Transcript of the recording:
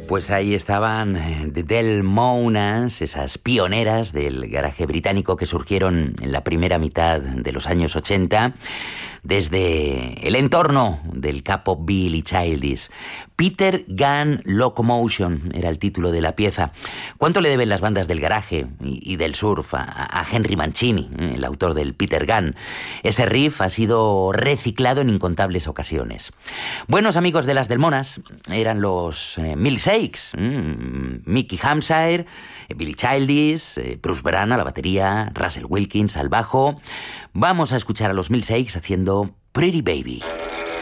Pues ahí estaban The Delmonas, esas pioneras del garaje británico que surgieron en la primera mitad de los años 80 desde el entorno del capo Billy Childish. Peter Gunn Locomotion era el título de la pieza. ¿Cuánto le deben las bandas del garaje y del surf a Henry Mancini, el autor del Peter Gunn? Ese riff ha sido reciclado en incontables ocasiones. Buenos amigos de las Delmonas eran los Milkshakes, Mickey Hampshire, Billy Childish, Bruce Brown a la batería, Russell Wilkins al bajo. Vamos a escuchar a los Milkshakes haciendo Pretty Baby.